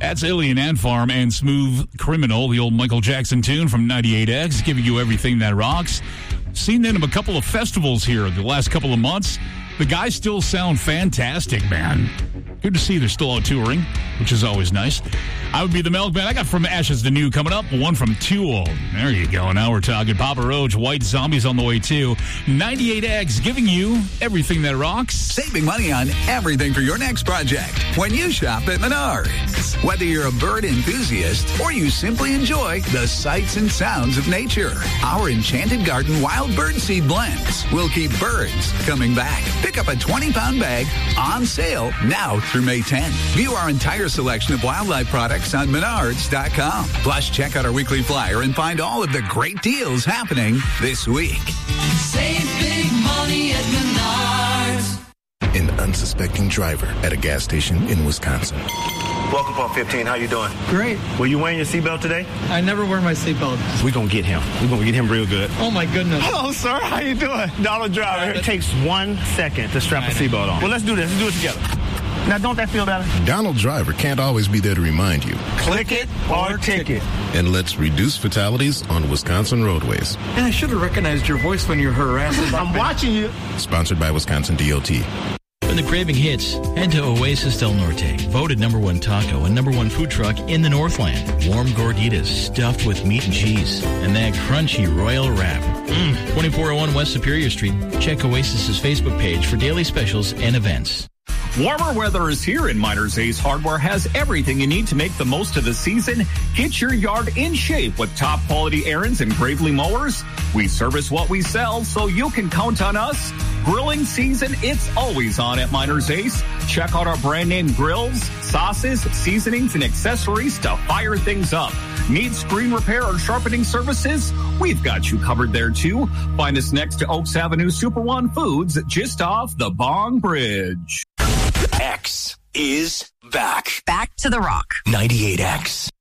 That's Alien Ant Farm and Smooth Criminal, the old Michael Jackson tune from 98X, giving you everything that rocks. Seen them at a couple of festivals here the last couple of months. The guys still sound fantastic, man. Good to see they're still out touring, which is always nice. I would be the Milkman. I got From Ashes to New coming up. One from Tool. There you go. Now we're talking Papa Roach, White Zombies on the way too. 98X giving you everything that rocks. Saving money on everything for your next project when you shop at Menards. Whether you're a bird enthusiast or you simply enjoy the sights and sounds of nature, our Enchanted Garden Wild Bird Seed Blends will keep birds coming back. Pick up a 20-pound bag on sale now through May 10th. View our entire selection of wildlife products on Menards.com. Plus, check out our weekly flyer and find all of the great deals happening this week. Save big money at Menards. An unsuspecting driver at a gas station in Wisconsin. Welcome, Pump 15. How you doing? Great. Were you wearing your seatbelt today? I never wear my seatbelt. We're going to get him. We're going to get him real good. Oh, my goodness. Hello, sir. How you doing? Donald Driver. It takes 1 second to strap a seatbelt on. Well, let's do this. Let's do it together. Now, don't that feel better? Donald Driver can't always be there to remind you. Click it or ticket. And let's reduce fatalities on Wisconsin roadways. And I should have recognized your voice when you're harassing. I'm watching you. Sponsored by Wisconsin DOT. When the craving hits, head to Oasis Del Norte, voted #1 taco and #1 food truck in the Northland. Warm gorditas stuffed with meat and cheese, and that crunchy royal wrap. 2401 West Superior Street. Check Oasis's Facebook page for daily specials and events. Warmer weather is here, and Miners Ace Hardware has everything you need to make the most of the season. Get your yard in shape with top quality Ariens and Gravely mowers. We service what we sell, so you can count on us. Grilling season, it's always on at Miners Ace. Check out our brand name grills, sauces, seasonings, and accessories to fire things up. Need screen repair or sharpening services? We've got you covered there too. Find us next to Oaks Avenue Super One Foods, just off the Bong Bridge. X is back. Back to the rock. 98X.